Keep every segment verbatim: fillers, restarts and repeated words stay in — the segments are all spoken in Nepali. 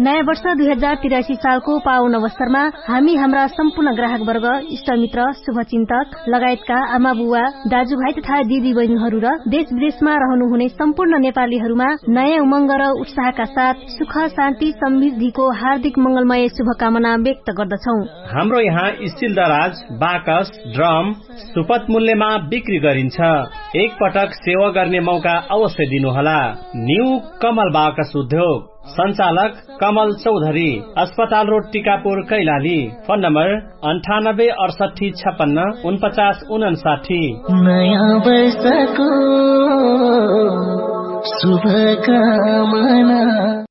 नयाँ वर्ष दुई हजार तिरासी सालको पावन अवसरमा हामी हाम्रा सम्पूर्ण ग्राहक वर्ग, इष्टमित्र, शुभचिन्तक लगायतका आमा बुवा, दाजुभाइ तथा दिदी बहिनीहरू र देश विदेशमा रहनुहुने सम्पूर्ण नेपालीहरूमा नयाँ उमंग र उत्साहका साथ सुख, शान्ति, समृद्धिको हार्दिक मंगलमय शुभकामना व्यक्त गर्दछौ। हाम्रो यहाँ स्टिल दराज, बाकस, ड्रम सुपथ मूल्यमा बिक्री गरिन्छ। एक पटक सेवा गर्ने मौका अवश्य दिनुहोला। न्यू कमल बाकस उद्योग, संचालक कमल चौधरी, अस्पताल road, Tikapur, Kailali. Phone number अन्ठानब्बे अडसठी छप्पन्न उनपचास उनासाठी। नयाँ वर्षको शुभकामना।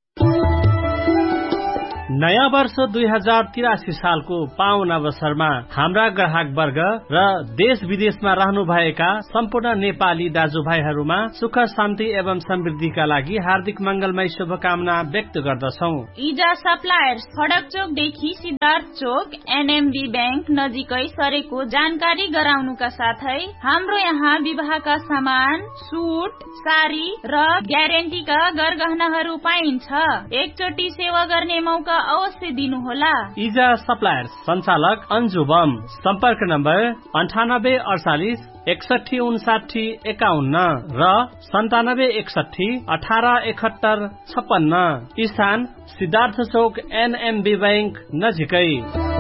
नयाँ वर्ष दुई हजार तिरासी सालको पावन अवसरमा हाम्रा ग्राहक वर्ग र देश विदेशमा रहनु भएका सम्पूर्ण नेपाली दाजुभाइहरूमा सुख, शान्ति एवं समृद्धिका लागि हार्दिक मंगलमय शुभकामना व्यक्त गर्दछौ। इजा सप्लायर्स, फडक चोकदेखि सिद्धार्थ चोक, एनएमबी बैंक नजिकै सरेको जानकारी गराउनुका साथै हाम्रो यहाँ विवाहका सामान, सूट, सारी र ग्यारेन्टीका गरगहनाहरू पाइन्छ। एकचोटि सेवा गर्ने मौका अवश्य दिनुहोला। इजा सप्लायर्स, संचालक अन्जु बम। सम्पर्क नम्बर अन्ठानब्बे अडचालिस एकसठी उनसाठी एकाउन्न र सन्तानब्बे एकसठी अठार एकहत्तर छप्पन्न। स्थान सिद्धार्थ चोक, एनएमबी बैंक नजिकै।